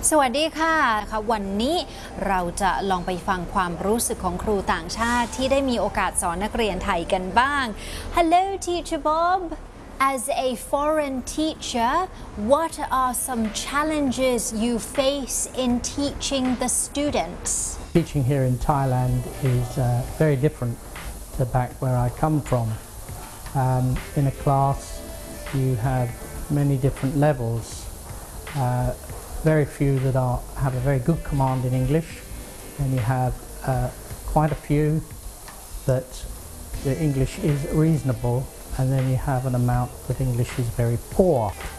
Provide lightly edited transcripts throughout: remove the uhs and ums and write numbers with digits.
สวัสดีค่ะวันนี้เราจะลองไปฟังความรู้สึกของครูต่างชาติที่ได้มีโอกาสสอนนักเรียนไทยกันบ้าง Hello Teacher Bob As a foreign teacher what are some challenges you face in teaching the students Teaching here in Thailand is very different to back where I come from. In a class you have many different levels. Very few that have a very good command in English, and you have quite a few that the English is reasonable, and then you have an amount that English is very poor.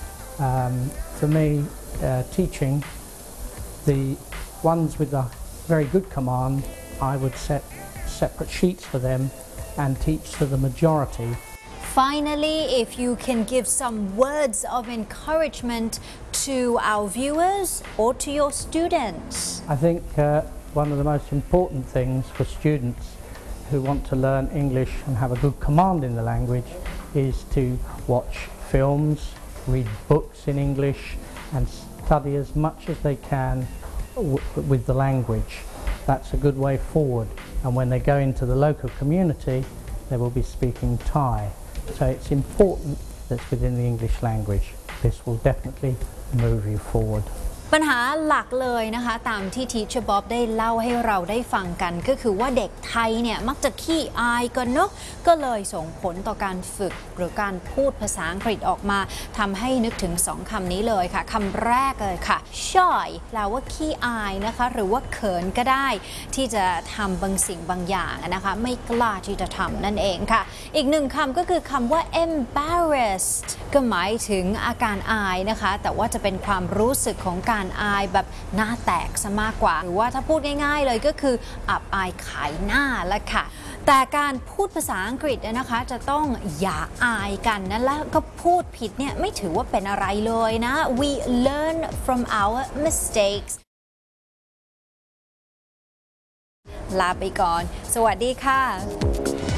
For me, teaching, the ones with a very good command, I would set separate sheets for them and teach to the majority. Finally, if you can give some words of encouragement to our viewers or to your students. I think one of the most important things for students who want to learn English and have a good command in the language is to watch films, read books in English and study as much as they can with the language. That's a good way forward, and when they go into the local community they will be speaking Thai. So it's important that's within the English language. This will definitely move you forward. ปัญหาหลักเลยนะคะตามที่ Teacher Bob ได้เล่าให้เราได้ฟังกันก็คือว่าเด็กไทยเนี่ยมักจะขี้อายกันเนาะก็เลยส่งผลต่อการฝึกหรือการพูดภาษาอังกฤษออกมาทำให้นึกถึง2คำนี้เลยค่ะคำแรกเลยค่ะ shy แปลว่าขี้อายนะคะหรือว่าเขินก็ได้ที่จะทำบางสิ่งบางอย่างนะคะไม่กล้าที่จะทำนั่นเองค่ะอีกหนึ่งคำก็คือคำว่า embarrassed ก็หมายถึงอาการอายนะคะแต่ว่าจะเป็นความรู้สึกของการอายแบบหน้าแตกซะมากกว่าหรือว่าถ้าพูดง่ายๆเลยก็คืออับอายขายหน้าละค่ะแต่การพูดภาษาอังกฤษนะคะจะต้องอย่าอายกันนะแล้วก็พูดผิดเนี่ยไม่ถือว่าเป็นอะไรเลยนะ we learn from our mistakes ลาไปก่อนสวัสดีค่ะ